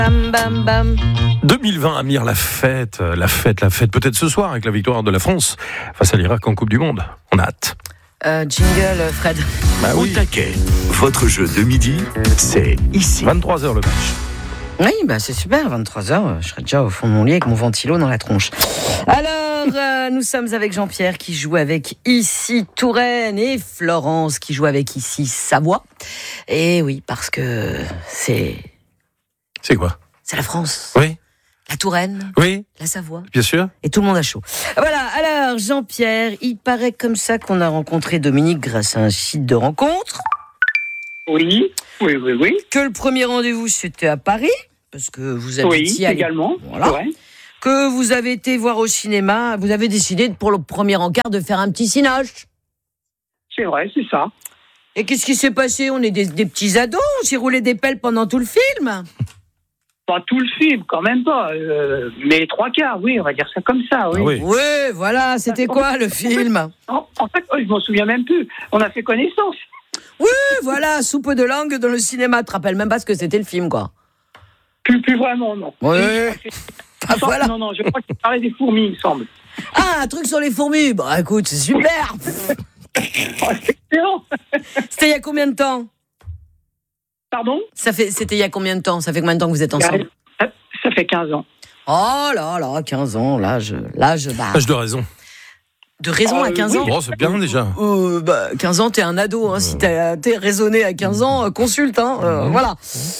Bam, bam, bam. 2020, Amir, la fête, peut-être ce soir avec la victoire de la France face à l'Irak en Coupe du Monde. On a hâte. Jingle, Fred. Bah Au oui, taquet, votre jeu de midi, c'est ici. 23h le match. Oui, bah c'est super, 23h, je serai déjà au fond de mon lit avec mon ventilo dans la tronche. Alors, nous sommes avec Jean-Pierre qui joue avec ici Touraine et Florence qui joue avec ici Savoie. Et oui, parce que c'est quoi? C'est la France, Oui, la Touraine, oui, la Savoie. bien sûr. Et tout le monde a chaud. Voilà, alors Jean-Pierre, il paraît comme ça qu'on a rencontré Dominique grâce à un site de rencontre. Oui. Que le premier rendez-vous c'était à Paris, parce que vous habitiez à également. Voilà. Ouais. Que vous avez été voir au cinéma, vous avez décidé pour le premier encart de faire un petit cinoche. C'est vrai, c'est ça. Et qu'est-ce qui s'est passé? On est des petits ados, on s'est roulé des pelles pendant tout le film. Pas tout le film, quand même pas. Mais 3/4, oui, on va dire ça comme ça, oui. Ah oui. Oui, voilà, c'était quoi le film? En fait, je m'en souviens même plus. On a fait connaissance. Oui, voilà, soupe de langue dans le cinéma. Tu te rappelles même pas ce que c'était le film, quoi. Plus vraiment, non. Oui. Ah, voilà. Non, je crois qu'il parlait des fourmis, il me semble. Ah, un truc sur les fourmis. Bah écoute, c'est super. Oh, c'est excellent. C'était il y a combien de temps? Pardon? C'était il y a combien de temps? Ça fait combien de temps que vous êtes ensemble? Ça fait 15 ans. Oh là là, 15 ans, l'âge bah, Âge de raison. de raison à 15 ans. Bon, c'est bien déjà. 15 ans, t'es un ado. Hein, si t'es raisonné à 15 ans, consulte. Voilà.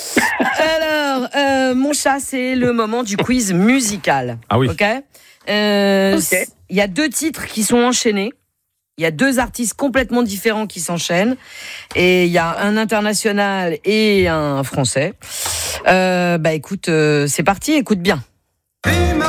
Alors, mon chat, c'est le moment du quiz musical. Ah oui. Ok. Il y a 2 titres qui sont enchaînés. Il y a 2 artistes complètement différents qui s'enchaînent. Et il y a un international et un français. Écoute, c'est parti, écoute bien.